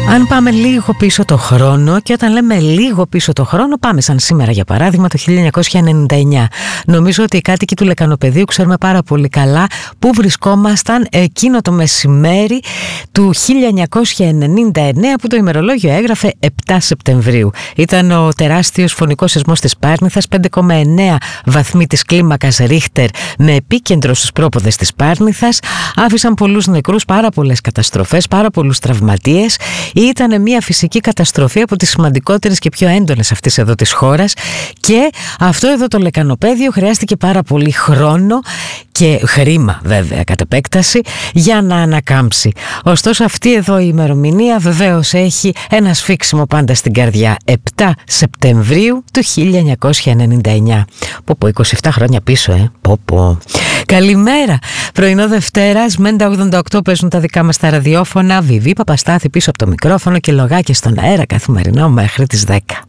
Αν πάμε λίγο πίσω το χρόνο, και όταν λέμε λίγο πίσω το χρόνο, πάμε σαν σήμερα για παράδειγμα το 1999. Νομίζω ότι οι κάτοικοι του Λεκανοπεδίου ξέρουμε πάρα πολύ καλά πού βρισκόμασταν εκείνο το μεσημέρι του 1999 που το ημερολόγιο έγραφε 7 Σεπτεμβρίου. Ήταν ο τεράστιος φωνικός σεισμός της Πάρνηθας, 5,9 βαθμοί της κλίμακας Ρίχτερ, με επίκεντρο στους πρόποδες της Πάρνηθας. Άφησαν πολλούς νεκρούς, πάρα πολλές καταστροφές, πάρα πολλούς τραυματίες. Ήταν μια φυσική καταστροφή από τις σημαντικότερες και πιο έντονες αυτής εδώ της χώρας, και αυτό εδώ το Λεκανοπέδιο χρειάστηκε πάρα πολύ χρόνο και χρήμα βέβαια κατ' επέκταση για να ανακάμψει. Ωστόσο αυτή εδώ η ημερομηνία βεβαίως έχει ένα σφίξιμο πάντα στην καρδιά. 7 Σεπτεμβρίου του 1999. Πω 27 χρόνια πίσω, πω. Καλημέρα. Πρωινό Δευτέρας, Μέντα 88 παίζουν τα δικά μας τα ραδιόφωνα. Βιβί Παπαστάθη πίσω από το μικρόφωνο και λογάκια στον αέρα καθημερινό μέχρι τις 10.